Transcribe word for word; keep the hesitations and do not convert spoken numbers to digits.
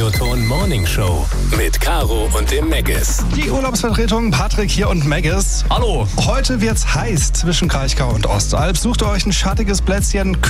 Radioton Morning Show mit Caro und dem Meggis. Die Urlaubsvertretung Patrick hier und Meggis. Hallo. Heute wird's heiß zwischen Kraichgau und Ostalb. Sucht euch ein schattiges Plätzchen.